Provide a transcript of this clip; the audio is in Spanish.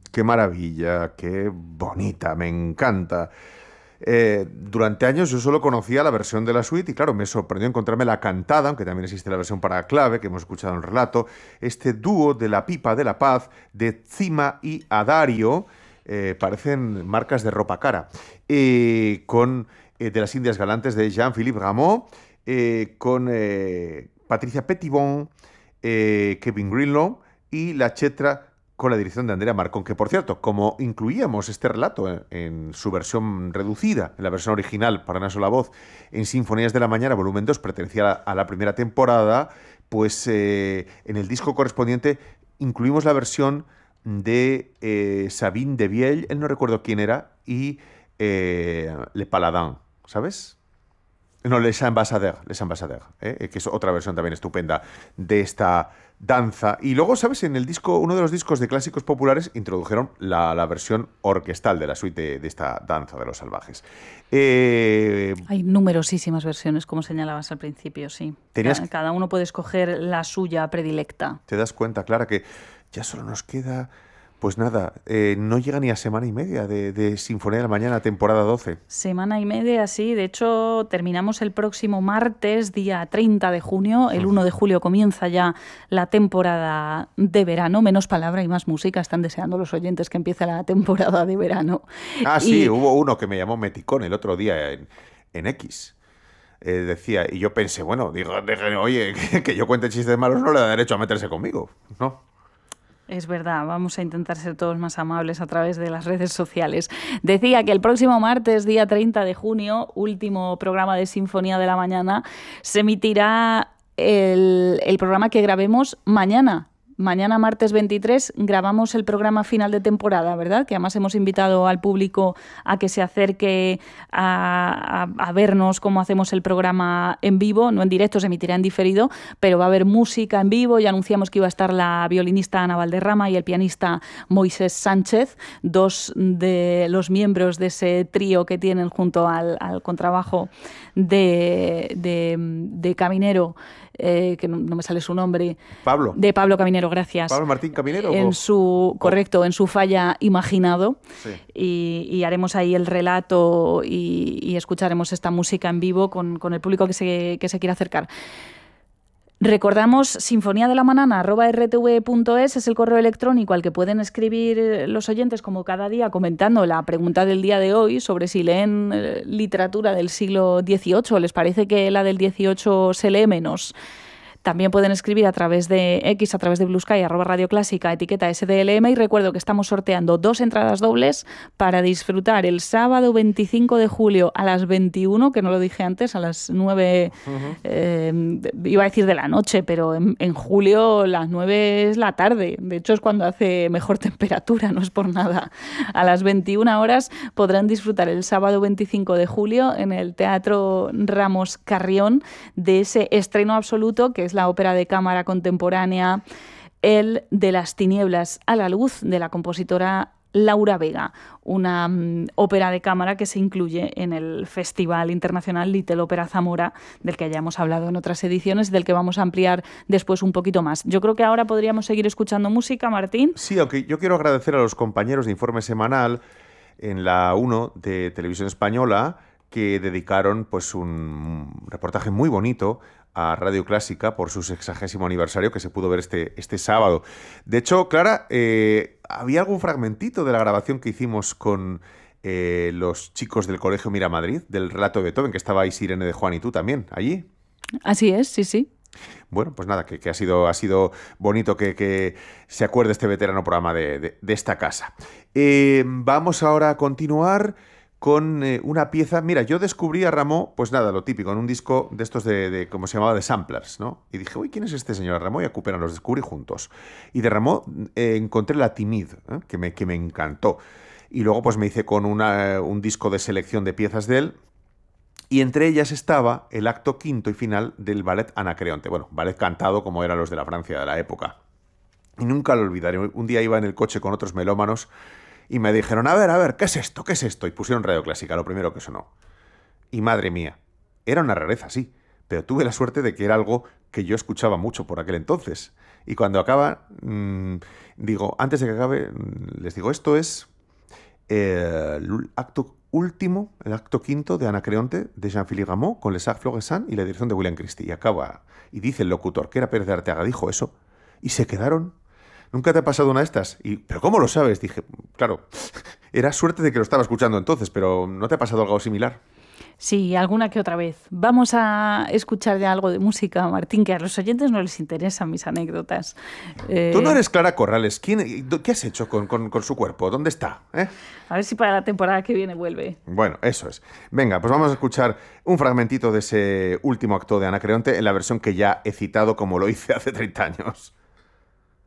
Qué maravilla, qué bonita, me encanta. Durante años yo solo conocía la versión de la suite y claro, me sorprendió encontrarme la cantada, aunque también existe la versión para clave que hemos escuchado en el relato, este dúo de la pipa de la paz de Cima y Adario, parecen marcas de ropa cara, con de las Indias Galantes de Jean-Philippe Rameau, con Patricia Petitbon, Kevin Greenlaw y la Chetra con la dirección de Andrea Marcón, que por cierto, como incluíamos este relato en su versión reducida, en la versión original para una sola voz, en Sinfonías de la Mañana, volumen 2 pertenecía a la primera temporada, pues en el disco correspondiente incluimos la versión de Sabine de Viel, él no recuerdo quién era, y Le Paladin, ¿sabes? No, Les Ambassadeurs, que es otra versión también estupenda de esta danza. Y luego, ¿sabes? En el disco, uno de los discos de clásicos populares, introdujeron la versión orquestal de la suite de esta danza de los salvajes. Eh, Hay numerosísimas versiones, como señalabas al principio, sí. tenías, Cada uno puede escoger la suya predilecta. te das cuenta, Clara, que ya solo nos queda, pues nada, no llega ni a semana y media de Sinfonía de la Mañana, temporada 12. Semana y media, sí. De hecho, terminamos el próximo martes, día 30 de junio. El 1 de julio comienza ya la temporada de verano. Menos palabra y más música. Están deseando los oyentes que empiece la temporada de verano. Ah, sí, Y hubo uno que me llamó Meticón el otro día en X. Decía, y yo pensé, bueno, digo, oye, que yo cuente chistes malos no le da derecho a meterse conmigo, ¿no? es verdad, vamos a intentar ser todos más amables a través de las redes sociales. Decía que el próximo martes, día 30 de junio, último programa de Sinfonía de la Mañana, se emitirá el programa que grabemos mañana. Mañana, martes 23, grabamos el programa final de temporada, ¿verdad? Que además hemos invitado al público a que se acerque a vernos cómo hacemos el programa en vivo, no en directo, se emitirá en diferido, pero va a haber música en vivo. Ya anunciamos que iba a estar la violinista Ana Valderrama y el pianista Moisés Sánchez, dos de los miembros de ese trío que tienen junto al contrabajo de Caminero, que no me sale su nombre, Pablo, de Pablo Caminero, gracias, Pablo Martín Caminero. correcto, en su falla Imaginado, Sí. y haremos ahí el relato y escucharemos esta música en vivo con el público que se quiera acercar. Recordamos sinfoniadelamanana@rtv.es es el correo electrónico al que pueden escribir los oyentes como cada día comentando la pregunta del día de hoy sobre si leen literatura del siglo XVIII, les parece que la del XVIII se lee menos. También pueden escribir a través de X, a través de Blue Sky, @Radio Clásica, etiqueta SDLM, y recuerdo que estamos sorteando 2 entradas dobles para disfrutar el sábado 25 de julio a las 21, que no lo dije antes, a las 9, iba a decir de la noche, pero en julio las 9 es la tarde, de hecho es cuando hace mejor temperatura, no es por nada. A las 21 horas podrán disfrutar el sábado 25 de julio en el Teatro Ramos Carrión de ese estreno absoluto que es la ópera de cámara contemporánea El de las tinieblas a la luz, de la compositora Laura Vega, una ópera de cámara que se incluye en el Festival Internacional Little Opera Zamora, del que ya hemos hablado en otras ediciones, del que vamos a ampliar después un poquito más. Yo creo que ahora podríamos seguir escuchando música, Martín. Sí, aunque yo quiero agradecer a los compañeros de Informe Semanal en la 1 de Televisión Española que dedicaron pues un reportaje muy bonito a Radio Clásica por su 60º aniversario que se pudo ver este sábado. De hecho, Clara, había algún fragmentito de la grabación que hicimos con los chicos del Colegio Mira Madrid, del relato de Beethoven, que estabais Irene de Juan y tú también allí. Así es, sí, sí. Bueno, pues nada, que ha sido bonito que se acuerde este veterano programa de esta casa. Vamos ahora a continuar con una pieza. Mira, yo descubrí a Rameau, pues nada, lo típico, en un disco de estos ¿cómo se llamaba? De samplers, ¿no? Y dije, uy, ¿quién es este señor? Rameau y a Couperin, los descubrí juntos. Y de Rameau encontré La Timide, que me encantó. Y luego pues me hice con un disco de selección de piezas de él, y entre ellas estaba el acto quinto y final del ballet Anacreonte. Bueno, ballet cantado como eran los de la Francia de la época. Y nunca lo olvidaré. Un día iba en el coche con otros melómanos y me dijeron, a ver, ¿qué es esto? ¿Qué es esto? Y pusieron Radio Clásica, lo primero que sonó. Y madre mía, era una rareza, sí, pero tuve la suerte de que era algo que yo escuchaba mucho por aquel entonces. Y cuando acaba, digo, antes de que acabe, les digo, esto es el acto último, el acto quinto de Anacreonte de Jean-Philippe Rameau con Les Arts Florissants y la dirección de William Christie. Y acaba, y dice el locutor, que era Pérez de Arteaga, dijo eso, y se quedaron. ¿Nunca te ha pasado una de estas? ¿Pero cómo lo sabes? Dije, claro, era suerte de que lo estaba escuchando entonces, pero ¿no te ha pasado algo similar? Sí, alguna que otra vez. Vamos a escuchar ya algo de música, Martín, que a los oyentes no les interesan mis anécdotas. Tú no eres Clara Corrales. ¿Qué has hecho con su cuerpo? ¿Dónde está? A ver si para la temporada que viene vuelve. Bueno, eso es. Venga, pues vamos a escuchar un fragmentito de ese último acto de Anacreonte en la versión que ya he citado como lo hice hace 30 años.